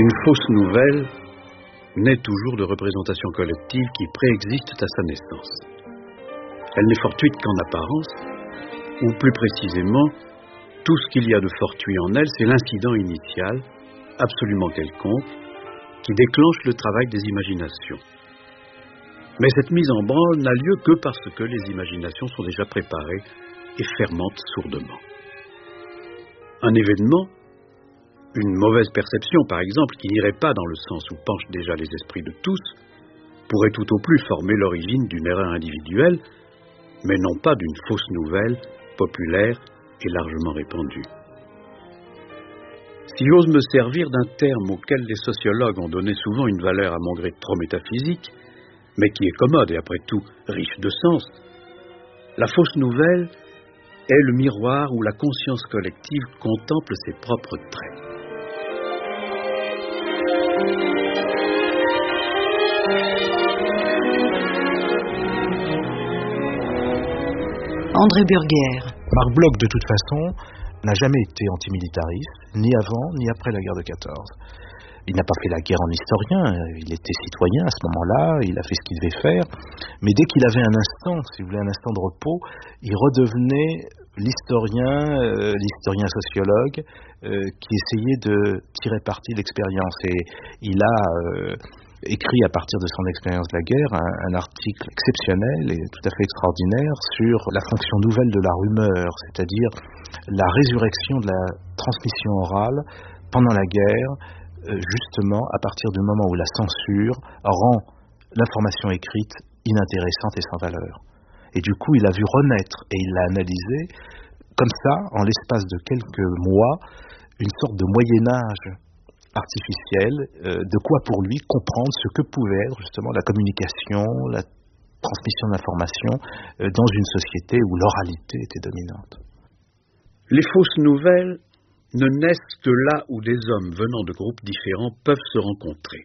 Une fausse nouvelle naît toujours de représentations collectives qui préexistent à sa naissance. Elle n'est fortuite qu'en apparence, ou plus précisément, tout ce qu'il y a de fortuit en elle, c'est l'incident initial, absolument quelconque, qui déclenche le travail des imaginations. Mais cette mise en branle n'a lieu que parce que les imaginations sont déjà préparées et fermentent sourdement. Un événement, une mauvaise perception par exemple, qui n'irait pas dans le sens où penchent déjà les esprits de tous, pourrait tout au plus former l'origine d'une erreur individuelle, mais non pas d'une fausse nouvelle populaire et largement répandue. Si j'ose me servir d'un terme auquel les sociologues ont donné souvent une valeur à mon gré trop métaphysique, mais qui est commode et après tout riche de sens, la fausse nouvelle est le miroir où la conscience collective contemple ses propres traits. André Burguère. Marc Bloch, de toute façon, n'a jamais été antimilitariste, ni avant, ni après la guerre de 14. Il n'a pas fait la guerre en historien, il était citoyen à ce moment-là, il a fait ce qu'il devait faire, mais dès qu'il avait un instant, si vous voulez, un instant de repos, il redevenait l'historien sociologue qui essayait de tirer parti de l'expérience. Et il a écrit à partir de son expérience de la guerre un article exceptionnel et tout à fait extraordinaire sur la fonction nouvelle de la rumeur, c'est-à-dire la résurrection de la transmission orale pendant la guerre, justement à partir du moment où la censure rend l'information écrite inintéressante et sans valeur. Et du coup, il a vu renaître, et il l'a analysé, comme ça, en l'espace de quelques mois, une sorte de Moyen-Âge artificiel, de quoi pour lui comprendre ce que pouvait être justement la communication, la transmission d'informations dans une société où l'oralité était dominante. Les fausses nouvelles ne naissent que là où des hommes venant de groupes différents peuvent se rencontrer.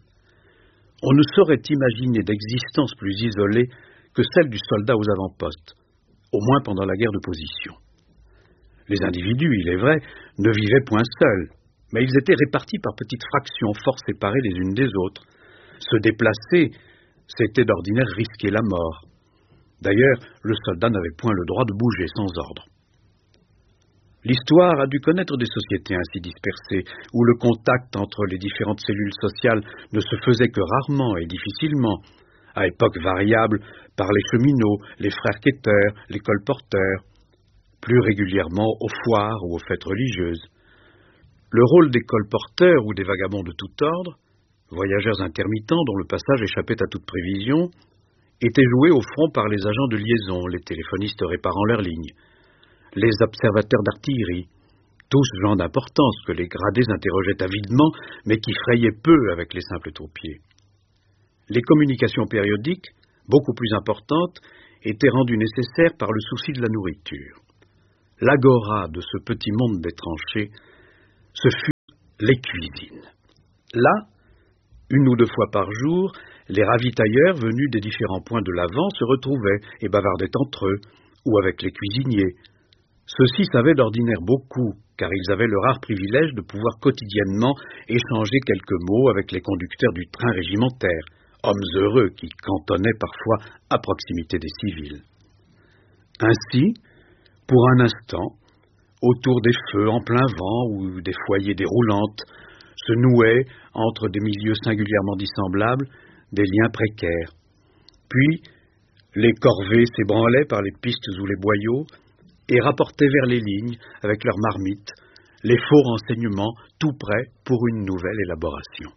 On ne saurait imaginer d'existence plus isolée que celle du soldat aux avant-postes, au moins pendant la guerre de position. Les individus, il est vrai, ne vivaient point seuls, mais ils étaient répartis par petites fractions fort séparées les unes des autres. Se déplacer, c'était d'ordinaire risquer la mort. D'ailleurs, le soldat n'avait point le droit de bouger sans ordre. L'histoire a dû connaître des sociétés ainsi dispersées, où le contact entre les différentes cellules sociales ne se faisait que rarement et difficilement, à époques variables, par les cheminots, les frères quêteurs, les colporteurs, plus régulièrement aux foires ou aux fêtes religieuses. Le rôle des colporteurs ou des vagabonds de tout ordre, voyageurs intermittents dont le passage échappait à toute prévision, était joué au front par les agents de liaison, les téléphonistes réparant leurs lignes, les observateurs d'artillerie, tous gens d'importance que les gradés interrogeaient avidement, mais qui frayaient peu avec les simples troupiers. Les communications périodiques, beaucoup plus importantes, étaient rendues nécessaires par le souci de la nourriture. L'agora de ce petit monde des tranchées, ce fut les cuisines. Là, une ou deux fois par jour, les ravitailleurs venus des différents points de l'Avent se retrouvaient et bavardaient entre eux, ou avec les cuisiniers. Ceux-ci savaient d'ordinaire beaucoup, car ils avaient le rare privilège de pouvoir quotidiennement échanger quelques mots avec les conducteurs du train régimentaire, hommes heureux qui cantonnaient parfois à proximité des civils. Ainsi, pour un instant, autour des feux en plein vent ou des foyers déroulantes, se nouaient, entre des milieux singulièrement dissemblables, des liens précaires. Puis, les corvées s'ébranlaient par les pistes ou les boyaux et rapportaient vers les lignes, avec leurs marmites, les faux renseignements tout prêts pour une nouvelle élaboration.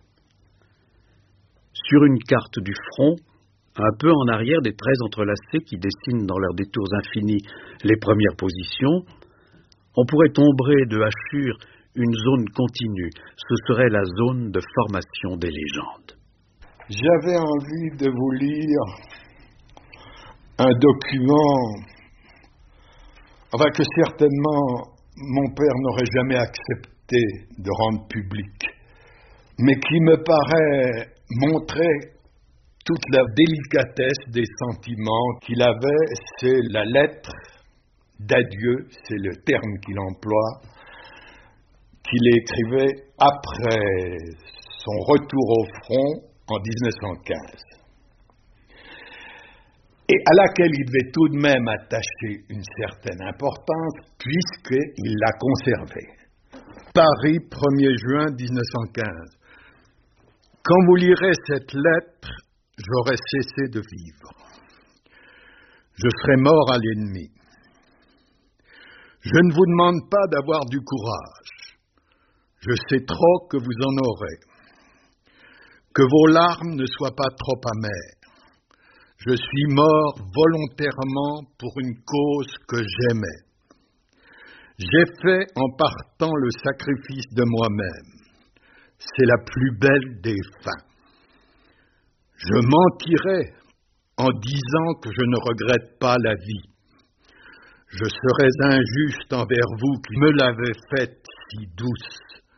Sur une carte du front, un peu en arrière des traits entrelacés qui dessinent dans leurs détours infinis les premières positions, on pourrait ombrer de hachures une zone continue. Ce serait la zone de formation des légendes. J'avais envie de vous lire un document que certainement mon père n'aurait jamais accepté de rendre public, mais qui me paraît montrer toute la délicatesse des sentiments qu'il avait. C'est la lettre d'adieu, c'est le terme qu'il emploie, qu'il écrivait après son retour au front en 1915, et à laquelle il devait tout de même attacher une certaine importance, puisqu'il l'a conservée. Paris, 1er juin 1915. Quand vous lirez cette lettre, j'aurai cessé de vivre. Je serai mort à l'ennemi. Je ne vous demande pas d'avoir du courage. Je sais trop que vous en aurez. Que vos larmes ne soient pas trop amères. Je suis mort volontairement pour une cause que j'aimais. J'ai fait en partant le sacrifice de moi-même. C'est la plus belle des fins. Je mentirais en disant que je ne regrette pas la vie. Je serais injuste envers vous qui me l'avez faite si douce.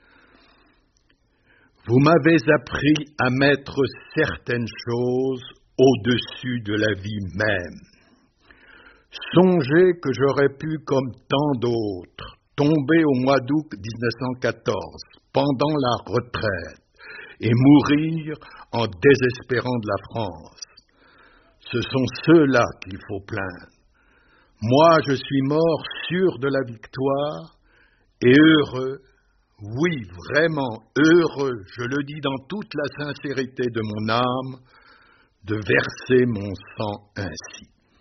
Vous m'avez appris à mettre certaines choses au-dessus de la vie même. Songez que j'aurais pu, comme tant d'autres, tomber au mois d'août 1914, pendant la retraite, et mourir en désespérant de la France. Ce sont ceux-là qu'il faut plaindre. Moi, je suis mort sûr de la victoire, et heureux, oui, vraiment heureux, je le dis dans toute la sincérité de mon âme, de verser mon sang ainsi.